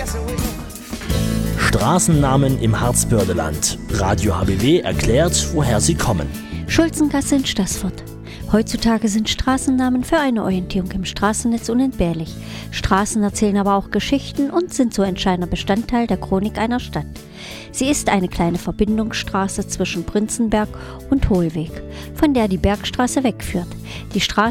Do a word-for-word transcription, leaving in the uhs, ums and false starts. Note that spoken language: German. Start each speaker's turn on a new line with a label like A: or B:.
A: Straßennamen im Harzbördeland. Radio H B W erklärt, woher sie kommen.
B: Schulzengasse in Staßfurt. Heutzutage sind Straßennamen für eine Orientierung im Straßennetz unentbehrlich. Straßen erzählen aber auch Geschichten und sind so entscheidender Bestandteil der Chronik einer Stadt. Sie ist eine kleine Verbindungsstraße zwischen Prinzenberg und Hohlweg, von der die Bergstraße wegführt. Die Straße